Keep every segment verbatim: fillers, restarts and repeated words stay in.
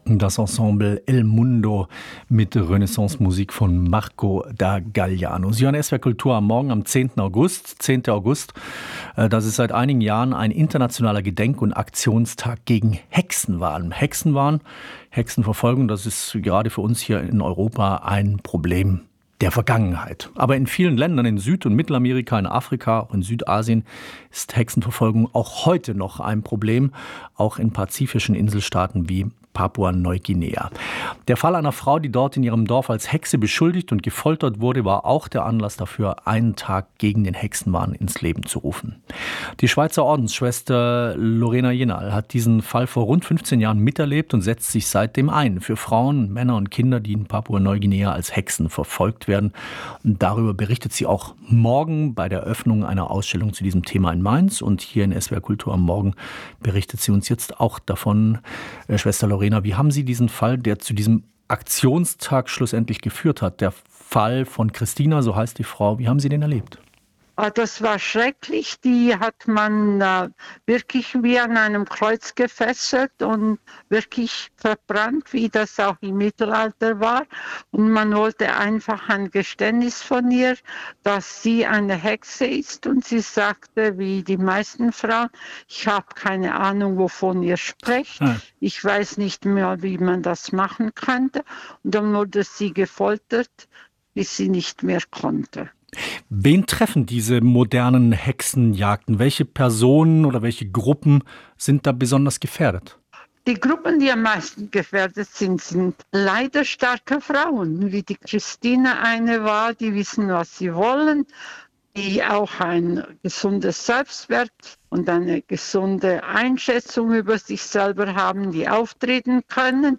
Das Ensemble El Mundo mit Renaissance-Musik von Marco da Galliano. Sie hören S W R Kultur am Morgen am zehnten August. zehnten August, das ist seit einigen Jahren ein internationaler Gedenk- und Aktionstag gegen Hexenwahn. Hexenwahn, Hexenverfolgung, das ist gerade für uns hier in Europa ein Problem der Vergangenheit. Aber in vielen Ländern in Süd- und Mittelamerika, in Afrika, auch in Südasien ist Hexenverfolgung auch heute noch ein Problem, auch in pazifischen Inselstaaten wie Papua-Neuguinea. Der Fall einer Frau, die dort in ihrem Dorf als Hexe beschuldigt und gefoltert wurde, war auch der Anlass dafür, einen Tag gegen den Hexenwahn ins Leben zu rufen. Die Schweizer Ordensschwester Lorena Jenal hat diesen Fall vor rund fünfzehn Jahren miterlebt und setzt sich seitdem ein für Frauen, Männer und Kinder, die in Papua-Neuguinea als Hexen verfolgt werden. Und darüber berichtet sie auch morgen bei der Eröffnung einer Ausstellung zu diesem Thema in Mainz. Und hier in S W R Kultur am Morgen berichtet sie uns jetzt auch davon. Äh, Schwester Lorena, wie haben Sie diesen Fall, der zu diesem Aktionstag schlussendlich geführt hat, der Fall von Christina, so heißt die Frau, wie haben Sie den erlebt? Das war schrecklich. Die hat man äh, wirklich wie an einem Kreuz gefesselt und wirklich verbrannt, wie das auch im Mittelalter war. Und man wollte einfach ein Geständnis von ihr, dass sie eine Hexe ist. Und sie sagte, wie die meisten Frauen, ich habe keine Ahnung, wovon ihr sprecht. Ah. Ich weiß nicht mehr, wie man das machen könnte. Und dann wurde sie gefoltert, bis sie nicht mehr konnte. Wen treffen diese modernen Hexenjagden? Welche Personen oder welche Gruppen sind da besonders gefährdet? Die Gruppen, die am meisten gefährdet sind, sind leider starke Frauen, wie die Christine eine war, die wissen, was sie wollen, die auch ein gesundes Selbstwert und eine gesunde Einschätzung über sich selber haben, die auftreten können,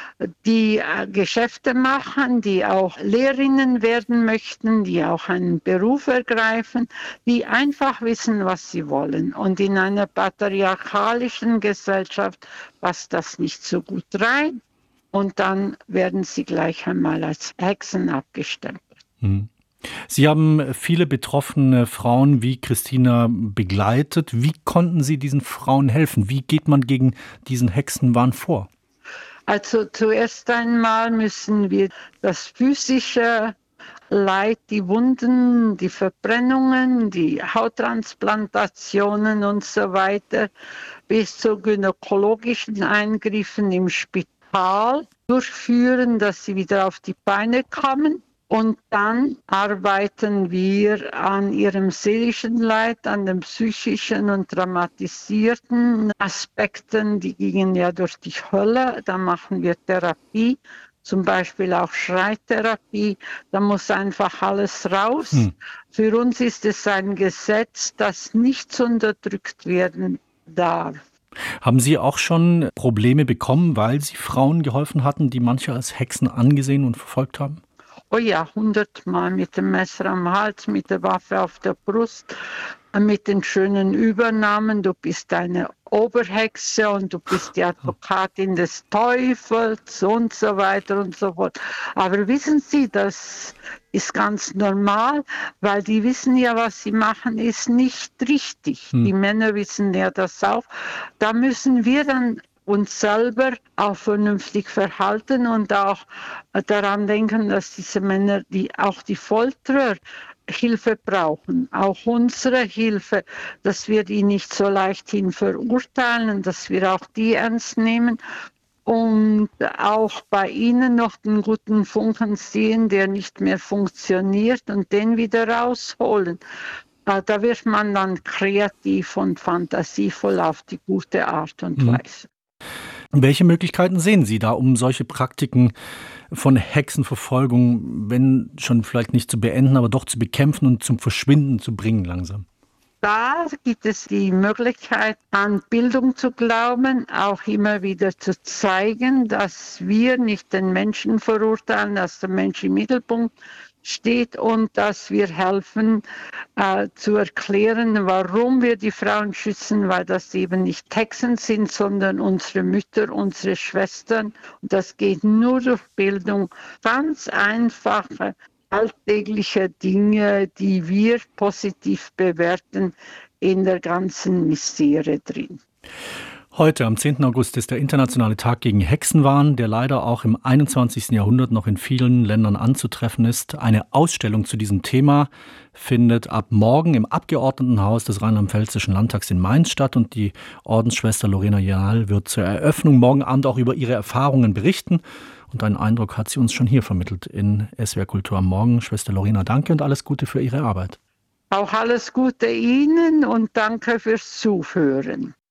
die Geschäfte machen, die auch Lehrerinnen werden möchten, die auch einen Beruf ergreifen, die einfach wissen, was sie wollen. Und in einer patriarchalischen Gesellschaft passt das nicht so gut rein. Und dann werden sie gleich einmal als Hexen abgestempelt. Hm. Sie haben viele betroffene Frauen wie Christina begleitet. Wie konnten Sie diesen Frauen helfen? Wie geht man gegen diesen Hexenwahn vor? Also zuerst einmal müssen wir das physische Leid, die Wunden, die Verbrennungen, die Hauttransplantationen und so weiter bis zu gynäkologischen Eingriffen im Spital durchführen, dass sie wieder auf die Beine kommen. Und dann arbeiten wir an ihrem seelischen Leid, an den psychischen und traumatisierten Aspekten. Die gingen ja durch die Hölle. Da machen wir Therapie, zum Beispiel auch Schreitherapie. Da muss einfach alles raus. Hm. Für uns ist es ein Gesetz, das nichts unterdrückt werden darf. Haben Sie auch schon Probleme bekommen, weil Sie Frauen geholfen hatten, die manche als Hexen angesehen und verfolgt haben? Oh ja, hundertmal mit dem Messer am Hals, mit der Waffe auf der Brust, mit den schönen Übernahmen. Du bist eine Oberhexe und du bist die Advokatin des Teufels und so weiter und so fort. Aber wissen Sie, das ist ganz normal, weil die wissen ja, was sie machen, ist nicht richtig. Hm. Die Männer wissen ja das auch. Da müssen wir dann uns selber auch vernünftig verhalten und auch daran denken, dass diese Männer, die auch die Folterer Hilfe brauchen, auch unsere Hilfe, dass wir die nicht so leichthin verurteilen, dass wir auch die ernst nehmen und auch bei ihnen noch den guten Funken sehen, der nicht mehr funktioniert und den wieder rausholen. Da wird man dann kreativ und fantasievoll auf die gute Art und mhm. Weise. Welche Möglichkeiten sehen Sie da, um solche Praktiken von Hexenverfolgung, wenn schon vielleicht nicht zu beenden, aber doch zu bekämpfen und zum Verschwinden zu bringen langsam? Da gibt es die Möglichkeit, an Bildung zu glauben, auch immer wieder zu zeigen, dass wir nicht den Menschen verurteilen, dass der Mensch im Mittelpunkt steht und dass wir helfen äh, zu erklären, warum wir die Frauen schützen, weil das eben nicht Hexen sind, sondern unsere Mütter, unsere Schwestern. Und das geht nur durch Bildung. Ganz einfache, alltägliche Dinge, die wir positiv bewerten, in der ganzen Misere drin. Heute, am zehnten August, ist der internationale Tag gegen Hexenwahn, der leider auch im einundzwanzigsten Jahrhundert noch in vielen Ländern anzutreffen ist. Eine Ausstellung zu diesem Thema findet ab morgen im Abgeordnetenhaus des Rheinland-Pfälzischen Landtags in Mainz statt und die Ordensschwester Lorena Janal wird zur Eröffnung morgen Abend auch über ihre Erfahrungen berichten. Und einen Eindruck hat sie uns schon hier vermittelt in S W R Kultur am Morgen. Schwester Lorena, danke und alles Gute für Ihre Arbeit. Auch alles Gute Ihnen und danke fürs Zuhören.